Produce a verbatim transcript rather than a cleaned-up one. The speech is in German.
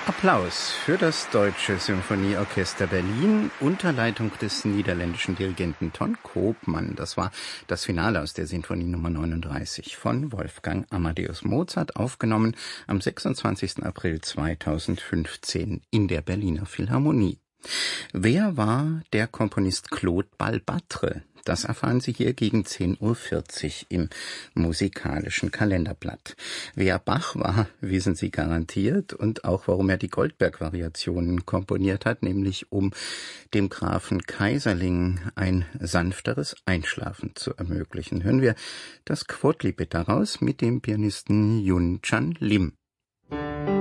Applaus für das Deutsche Symphonieorchester Berlin unter Leitung des niederländischen Dirigenten Ton Koopman. Das war das Finale aus der Sinfonie Nummer neununddreißig von Wolfgang Amadeus Mozart, aufgenommen am sechsundzwanzigsten April zweitausendfünfzehn in der Berliner Philharmonie. Wer war der Komponist Claude Balbatre? Das erfahren Sie hier gegen zehn Uhr vierzig im musikalischen Kalenderblatt. Wer Bach war, wissen Sie garantiert, und auch warum er die Goldberg-Variationen komponiert hat, nämlich um dem Grafen Kaiserling ein sanfteres Einschlafen zu ermöglichen. Hören wir das Quodlibet daraus mit dem Pianisten Yun Chan Lim.